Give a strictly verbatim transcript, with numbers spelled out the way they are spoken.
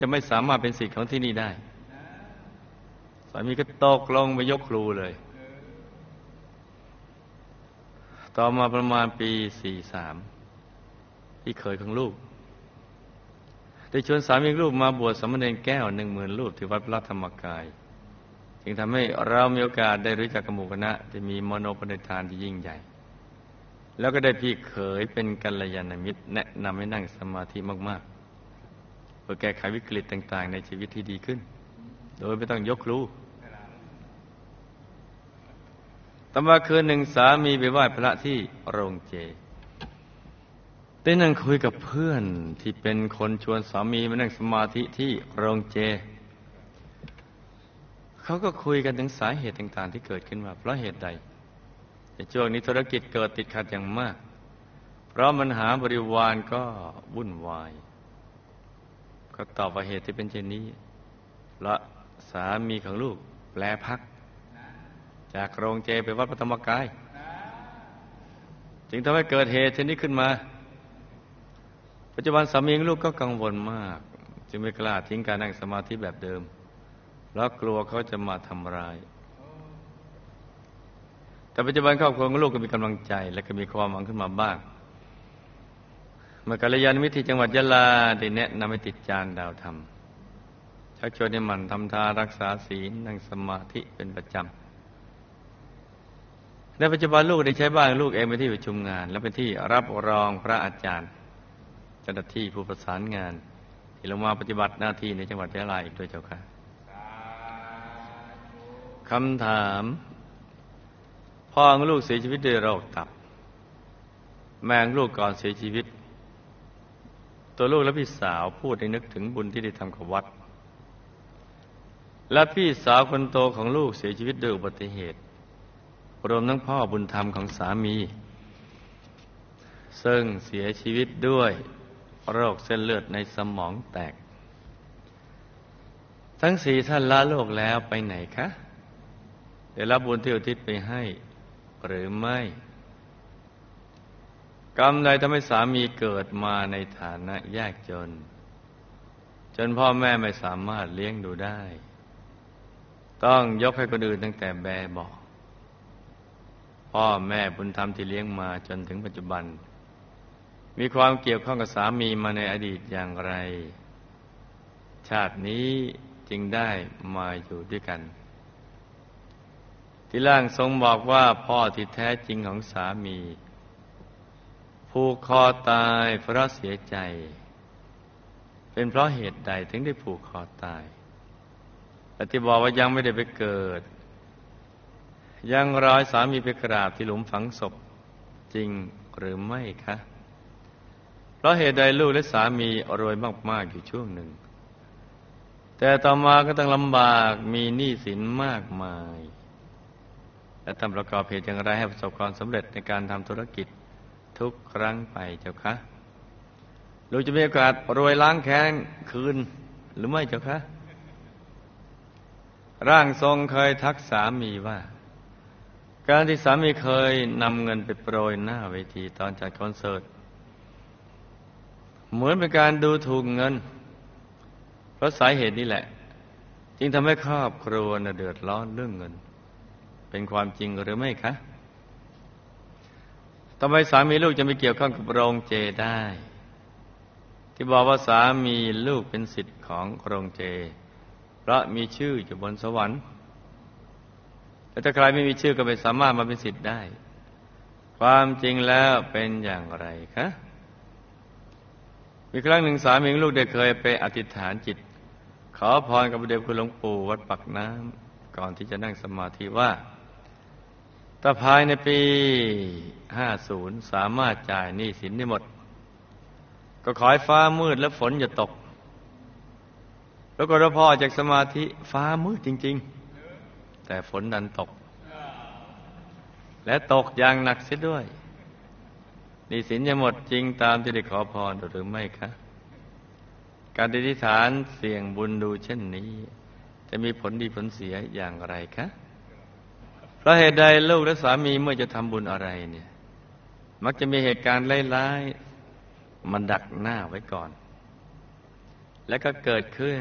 จะไม่สามารถเป็นศิษย์ของที่นี่ได้สามีก็ตกลงไปยกครูเลยต่อมาประมาณปีสี่สามพี่เขยของลูกได้ชวนสามีลูกมาบวชสามเณรแก้วหนึ่งหมื่นรูปที่วัดพระธรรมกายจึงทำให้เรามีโอกาสได้รู้จักกับหมู่คณะที่มีมโนปณิธานที่ยิ่งใหญ่แล้วก็ได้พี่เขยเป็นกัลยาณมิตรแนะนำให้นั่งสมาธิมากๆเพื่อแก้ไขวิกฤตต่างๆในชีวิตที่ดีขึ้นโดยไม่ต้องยกครูต่อมาคืนหนึ่งสามีไปไหว้พระที่โรงเจได้นั่งคุยกับเพื่อนที่เป็นคนชวนสามีมานั่งสมาธิที่โรงเจเขาก็คุยกันถึงสาเหตุต่างๆที่เกิดขึ้นว่าเพราะเหตุใดในช่วงนี้ธุรกิจเกิดติดขัดอย่างมากเพราะมันหาบริวารก็วุ่นวายก็ตอบว่าเหตุที่เป็นเช่นนี้เพราะสามีของลูกแปลพักจากโรงเจไปวัดพระธรรมกายจึงทำให้เกิดเหตุเช่นนี้ขึ้นมาปัจจุบันสามีของลูกก็กังวลมากจึงไม่กล้าทิ้งการนั่งสมาธิแบบเดิมเพราะกลัวเขาจะมาทำร้ายแต่ปัจจุบันครอบครัวของลูกก็มีกำลังใจและก็มีความหวังขึ้นมาบ้างเมื่อกัลยาณมิตรที่จังหวัดยะลาได้แนะนำให้ติดจานดาวธรรมชักชวนให้หมั่นทำทานรักษาศีลนั่งสมาธิเป็นประจำในปัจจุบันลูกได้ใช้บ้านลูกเองเป็นที่ประชุมงานและเป็นที่รับรองพระอาจารย์เจ้าหน้าที่ผู้ประสานงานที่ลงมาปฏิบัติหน้าที่ในจังหวัดยะลาอีกด้วยเจ้าค่ะคำถามพ่อของลูกเสียชีวิตด้วยโรคตับแม่ของลูกก่อนเสียชีวิตตัวลูกและพี่สาวพูดให้นึกถึงบุญที่ได้ทำกับวัดและพี่สาวคนโตของลูกเสียชีวิตด้วยอุบัติเหตุรวมทั้งพ่อบุญธรรมของสามีซึ่งเสียชีวิตด้วยโรคเส้นเลือดในสมองแตกทั้งสี่ท่านละโลกแล้วไปไหนคะได้รับบุญที่อุทิศไปให้หรือไม่กรรมใดทำให้สามีเกิดมาในฐานะยากจนจนพ่อแม่ไม่สามารถเลี้ยงดูได้ต้องยกให้คนอื่นตั้งแต่แบเบาะพ่อแม่บุญธรรมที่เลี้ยงมาจนถึงปัจจุบันมีความเกี่ยวข้องกับสามีมาในอดีตอย่างไรชาตินี้จึงได้มาอยู่ด้วยกันที่ร่างทรงบอกว่าพ่อที่แท้จริงของสามีผูกคอตายเพราะเสียใจเป็นเพราะเหตุใดถึงได้ผูกคอตายแต่ที่บอกว่ายังไม่ได้ไปเกิดยังรอสามีไปกราบที่หลุมฝังศพจริงหรือไม่คะเพราะเหตุใดลูกและสามีรวยมากๆอยู่ช่วงหนึ่งแต่ต่อมาก็ต้องลำบากมีหนี้สินมากมายและทำประกอบเหตุอย่างไรให้ประสบความสำเร็จในการทำธุรกิจทุกครั้งไปเจ้าคะลูกจะมีโอกาสรวยล้างแค้นคืนหรือไม่เจ้าคะร่างทรงเคยทักสามีว่าการที่สามีเคยนำเงินไปโปรยหน้าเวทีตอนจัดคอนเสิร์ตเหมือนเป็นการดูถูกเงินเพราะสาเหตุนี้แหละจึงทำให้ครอบครัวน่ะเดือดร้อนเรื่องเงินเป็นความจริงหรือไม่คะทำไมสามีลูกจะไม่เกี่ยวข้องกับโรงเจได้ที่บอกว่าสามีลูกเป็นศิษย์ของโรงเจเพราะมีชื่ออยู่บนสวรรค์แต่ถ้าใครไม่มีชื่อก็ไม่สามารถมาเป็นศิษย์ได้ความจริงแล้วเป็นอย่างไรคะมีครั้งหนึ่งสามีลูกได้เคยไปอธิษฐานจิตขอพรกับพระเดชคุณหลวงปู่วัดปากน้ำก่อนที่จะนั่งสมาธิว่าถ้าภายในปีห้าสิบสามารถจ่ายหนี้สินได้หมดก็ขอให้ฟ้ามืดและฝนอย่าตกแล้วก็พอจากสมาธิฟ้ามืดจริงๆแต่ฝนดันตกและตกอย่างหนักเสียด้วยหนี้สินจะหมดจริงตามที่ได้ขอพรหรือไม่คะการอธิษฐานเสี่ยงบุญดูเช่นนี้จะมีผลดีผลเสียอย่างไรคะเพราะเหตุใดลูกและสามีเมื่อจะทำบุญอะไรเนี่ยมักจะมีเหตุการณ์ร้ายๆมันดักหน้าไว้ก่อนและก็เกิดขึ้น